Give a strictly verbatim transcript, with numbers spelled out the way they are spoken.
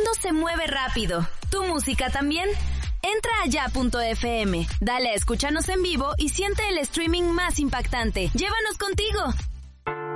mundo se mueve rápido. ¿Tu música también? Entra a ya punto efe eme, dale a escúchanos en vivo y siente el streaming más impactante. ¡Llévanos contigo!